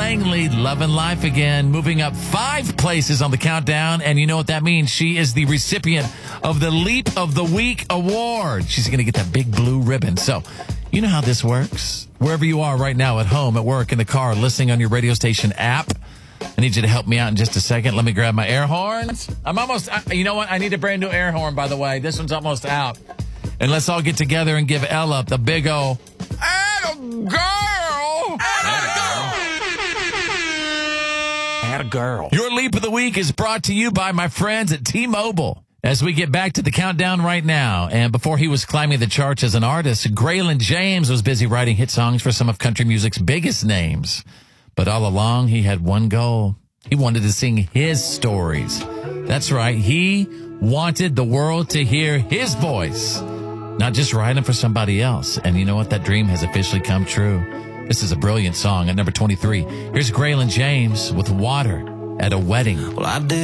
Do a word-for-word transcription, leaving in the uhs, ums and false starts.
Langley, Loving Life Again, moving up five places on the countdown. And you know what that means? She is the recipient of the Leap of the Week award. She's going to get that big blue ribbon. So you know how this works. Wherever you are right now, at home, at work, in the car, listening on your radio station app, I need you to help me out in just a second. Let me grab my air horns. I'm almost, you know what? I need a brand new air horn, by the way. This one's almost out. And let's all get together and give Ella the big O. Atta girl! Atta girl. Your Leap of the Week is brought to you by my friends at T-Mobile. As we get back to the countdown right now, and before he was climbing the charts as an artist, Graylin James was busy writing hit songs for some of country music's biggest names. But all along, he had one goal. He wanted to sing his stories. That's right. He wanted the world to hear his voice, not just writing for somebody else. And you know what? That dream has officially come true. This is a brilliant song at number twenty-three. Here's Graylin James with Water at a Wedding. Well, I did.